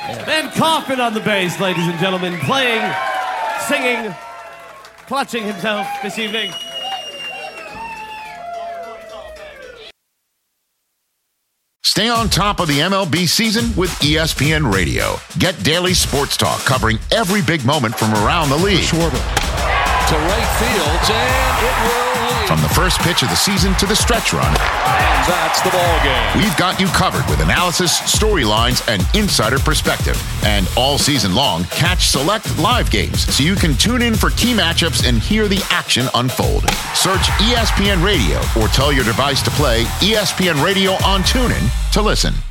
Van Kaufman on the bass, ladies and gentlemen, playing, singing, clutching himself this evening. Stay on top of the MLB season with ESPN Radio. Get daily sports talk covering every big moment from around the league. Schwarber to right field, and it will lead. From the first pitch of the season to the stretch run. And that's the ball game. We've got you covered with analysis, storylines, and insider perspective. And all season long, catch select live games so you can tune in for key matchups and hear the action unfold. Search ESPN Radio or tell your device to play ESPN Radio on TuneIn to listen.